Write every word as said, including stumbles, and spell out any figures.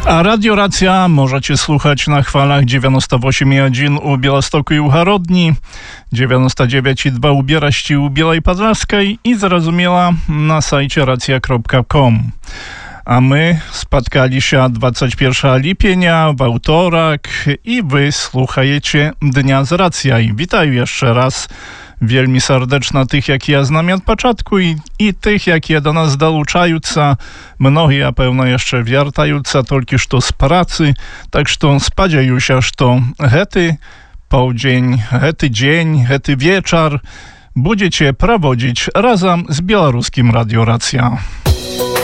A Radio Racja możecie słuchać na falach dziewięćdziesiąt osiem i jeden u Białegostoku i u Harodni, dziewięćdziesiąt dziewięć i dwa u Bieraści i u Bielej Podlaskiej i zrozumiała na sajcie racja kropka com. A my spotkali się dwudziestego pierwszego lipienia, w autorak i wy słuchajecie Dnia z Racja. I witam jeszcze raz wielmi serdeczna tych, jak ja znam od początku i, i tych, jakie do nas dołączająca. Mnogi, a pewno jeszcze wiertająca tylko że z pracy. Tak że spodziewają się, że hety połdzień, hety dzień, hety wieczór będziecie prowadzić razem z Białoruskim Radio Racja.